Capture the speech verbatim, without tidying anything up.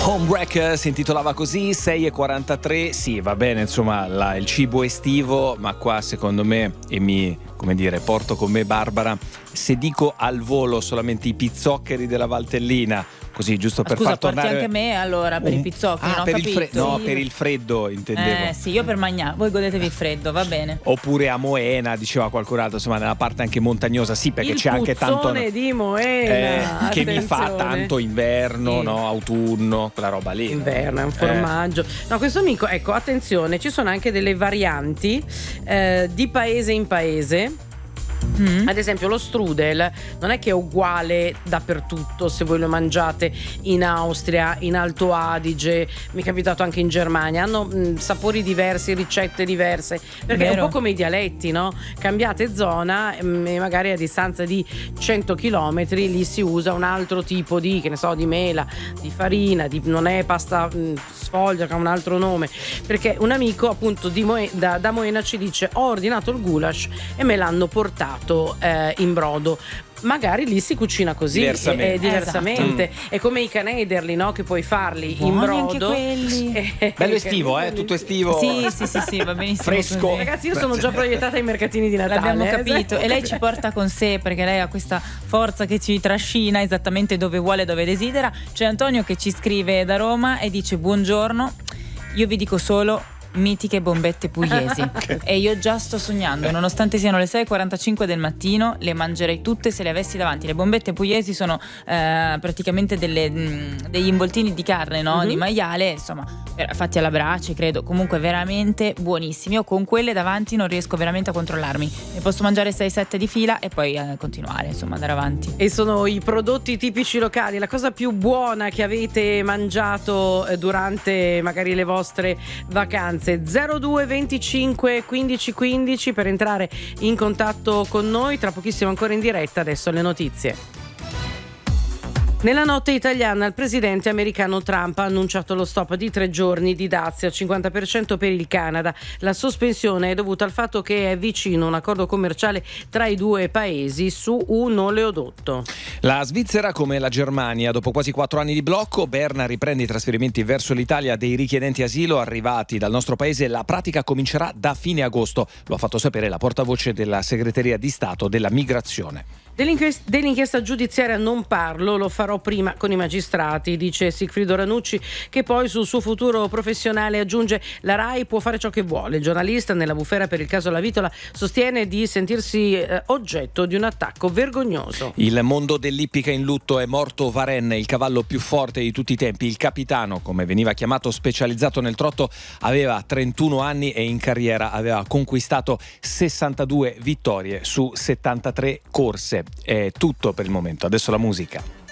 Homewrecker si intitolava così, sei e quarantatré. Sì, va bene, insomma, la, il cibo estivo, ma qua secondo me, e mi, come dire, porto con me Barbara, se dico al volo solamente i pizzoccheri della Valtellina, così giusto per Scusa, far tornare anche a me allora per un... i pizzoccheri, ah, non ho per il capito. fre... no, Sì. per il freddo intendevo. Eh sì, io per Magnà, voi godetevi il freddo, va bene. Oppure a Moena, diceva qualcun altro, insomma, nella parte anche montagnosa, sì, perché il c'è anche tanto di Moena, eh, che mi fa attenzione. tanto inverno, Sì. no, autunno, quella roba lì. Inverno, è un Eh. formaggio. No, questo amico, ecco, attenzione, ci sono anche delle varianti eh, di paese in paese. Mm. Ad esempio lo strudel non è che è uguale dappertutto, se voi lo mangiate in Austria, in Alto Adige, mi è capitato anche in Germania, hanno mh, sapori diversi, ricette diverse, perché Vero. è un po' come i dialetti, no? Cambiate zona mh, e magari a distanza di cento chilometri lì si usa un altro tipo di, che ne so, di mela, di farina, di, non è pasta mh, sfoglia che ha un altro nome, perché un amico appunto di Moe, da, da Moena ci dice: ho ordinato il goulash e me l'hanno portato eh, in brodo. Magari lì si cucina così Diversamente. eh, diversamente. Esatto. È come i canederli, no? Che puoi farli Buoni in anche brodo. quelli. Bello estivo, eh, tutto estivo. Sì, sì, sì, sì, va benissimo. Fresco. così. Ragazzi, io sono già proiettata ai mercatini di Natale. L'abbiamo eh. capito, e lei ci porta con sé perché lei ha questa forza che ci trascina esattamente dove vuole, dove desidera. C'è Antonio che ci scrive da Roma e dice: buongiorno, io vi dico solo mitiche bombette pugliesi e io già sto sognando, nonostante siano le sei e quarantacinque del mattino, le mangerei tutte se le avessi davanti. Le bombette pugliesi sono eh, praticamente delle, mh, degli involtini di carne, no? Mm-hmm. Di maiale, insomma, fatti alla brace, credo, comunque veramente buonissimi. Io con quelle davanti non riesco veramente a controllarmi, ne posso mangiare sei sette di fila e poi eh, continuare, insomma, andare avanti. E sono i prodotti tipici locali, la cosa più buona che avete mangiato eh, durante magari le vostre vacanze. Zero due venticinque quindici quindici per entrare in contatto con noi. Tra pochissimo ancora in diretta, adesso le notizie. Nella notte italiana il presidente americano Trump ha annunciato lo stop di tre giorni di dazi al cinquanta per cento per il Canada. La sospensione è dovuta al fatto che è vicino un accordo commerciale tra i due paesi su un oleodotto. La Svizzera, come la Germania, dopo quasi quattro anni di blocco, Berna riprende i trasferimenti verso l'Italia dei richiedenti asilo arrivati dal nostro paese. La pratica comincerà da fine agosto, lo ha fatto sapere la portavoce della Segreteria di Stato della Migrazione. Dell'inchiesta, dell'inchiesta giudiziaria non parlo, lo farò prima con i magistrati, dice Sigfrido Ranucci, che poi sul suo futuro professionale aggiunge: la RAI può fare ciò che vuole. Il giornalista, nella bufera per il caso Lavitola, sostiene di sentirsi eh, oggetto di un attacco vergognoso. Il mondo dell'ippica in lutto, è morto Varenne, il cavallo più forte di tutti i tempi. Il capitano, come veniva chiamato, specializzato nel trotto, aveva trentuno anni e in carriera aveva conquistato sessantadue vittorie su settantatré corse. È tutto per il momento, adesso la musica.